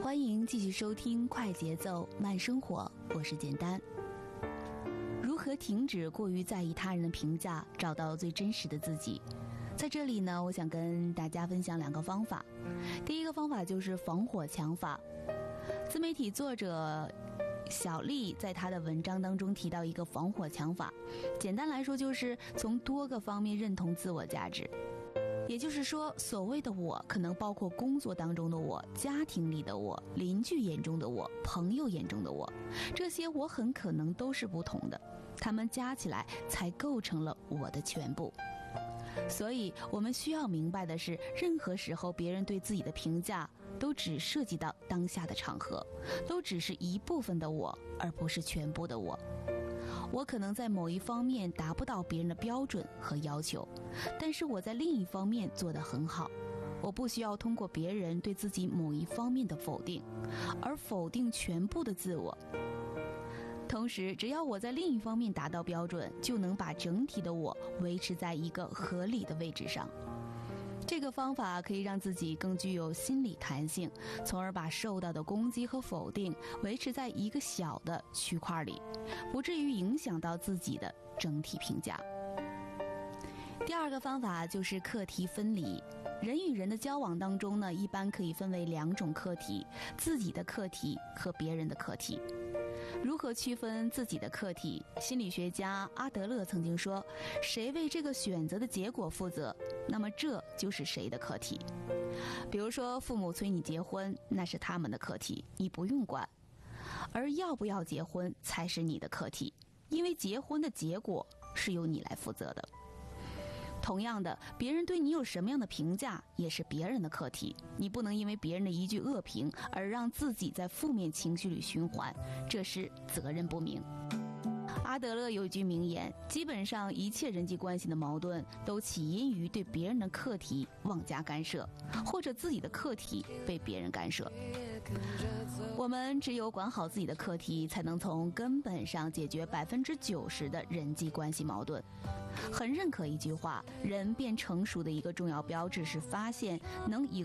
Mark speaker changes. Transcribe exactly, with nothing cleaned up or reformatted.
Speaker 1: 欢迎继续收听快节奏慢生活，我是简单。如何停止过于在意他人的评价，找到最真实的自己？在这里呢，我想跟大家分享两个方法。第一个方法就是防火墙法。自媒体作者小丽在她的文章当中提到一个防火墙法，简单来说就是从多个方面认同自我价值。也就是说，所谓的我可能包括工作当中的我、家庭里的我、邻居眼中的我、朋友眼中的我，这些我很可能都是不同的，它们加起来才构成了我的全部。所以我们需要明白的是，任何时候别人对自己的评价都只涉及到当下的场合，都只是一部分的我，而不是全部的我。我可能在某一方面达不到别人的标准和要求，但是我在另一方面做得很好。我不需要通过别人对自己某一方面的否定，而否定全部的自我。同时，只要我在另一方面达到标准，就能把整体的我维持在一个合理的位置上。这个方法可以让自己更具有心理弹性，从而把受到的攻击和否定维持在一个小的区块里，不至于影响到自己的整体评价。第二个方法就是课题分离。人与人的交往当中呢，一般可以分为两种课题：自己的课题和别人的课题。如何区分自己的课题？心理学家阿德勒曾经说，谁为这个选择的结果负责，那么这就是谁的课题。比如说，父母催你结婚，那是他们的课题，你不用管；而要不要结婚才是你的课题，因为结婚的结果是由你来负责的。同样的，别人对你有什么样的评价，也是别人的课题。你不能因为别人的一句恶评而让自己在负面情绪里循环，这是责任不明。阿德勒有一句名言，基本上一切人际关系的矛盾都起因于对别人的课题妄加干涉，或者自己的课题被别人干涉。我们只有管好自己的课题，才能从根本上解决百分之九十的人际关系矛盾。很认可一句话，人变成熟的一个重要标志是发现能赢